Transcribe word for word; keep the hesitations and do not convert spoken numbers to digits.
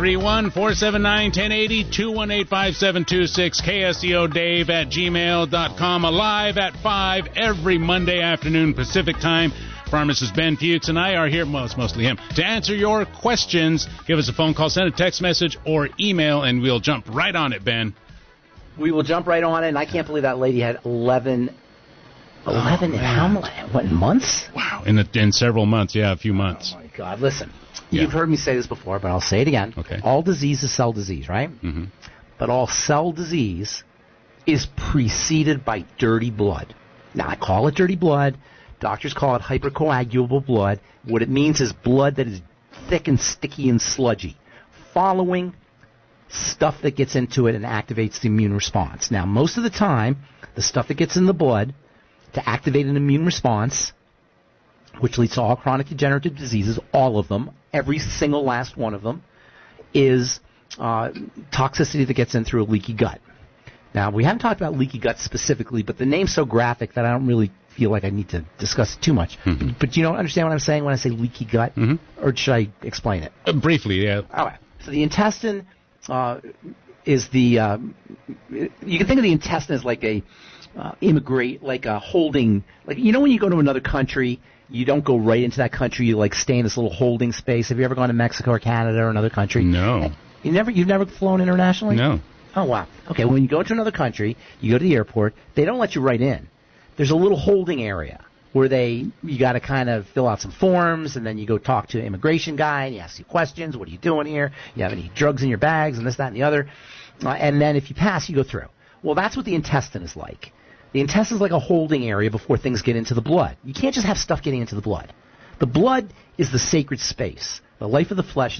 three one, four seven nine, one zero eight zero, two one eight, five seven two six, K S E O Dave at gmail dot com. Alive at five every Monday afternoon Pacific time. Pharmacist Ben Fuchs and I are here, well, it's mostly him, to answer your questions. Give us a phone call, send a text message, or email, and we'll jump right on it, Ben. We will jump right on it, and I can't believe that lady had eleven, eleven oh, in how many, what, months? Wow, in, the, in several months, yeah, a few months. Oh, my God. Listen, yeah. You've heard me say this before, but I'll say it again. Okay. All disease is cell disease, right? Mm-hmm. But all cell disease is preceded by dirty blood. Now, I call it dirty blood. Doctors call it hypercoagulable blood. What it means is blood that is thick and sticky and sludgy, following stuff that gets into it and activates the immune response. Now, most of the time, the stuff that gets in the blood to activate an immune response, which leads to all chronic degenerative diseases, all of them, every single last one of them, is uh, toxicity that gets in through a leaky gut. Now, we haven't talked about leaky gut specifically, but the name's so graphic that I don't really feel like I need to discuss it too much. Mm-hmm. But you don't understand what I'm saying when I say leaky gut? Mm-hmm. Or should I explain it? Uh, briefly, yeah. All right. So the intestine uh, is the, uh, you can think of the intestine as like a uh, immigrate, like a holding, like, you know when you go to another country, you don't go right into that country, you like stay in this little holding space. Have you ever gone to Mexico or Canada or another country? No. You never, you've never flown internationally? No. Oh, wow. Okay, when you go to another country, you go to the airport, they don't let you right in. There's a little holding area where they, you got to kind of fill out some forms, and then you go talk to an immigration guy, and he asks you questions. What are you doing here? You have any drugs in your bags, and this, that, and the other. Uh, and then if you pass, you go through. Well, that's what the intestine is like. The intestine is like a holding area before things get into the blood. You can't just have stuff getting into the blood. The blood is the sacred space. The life of the flesh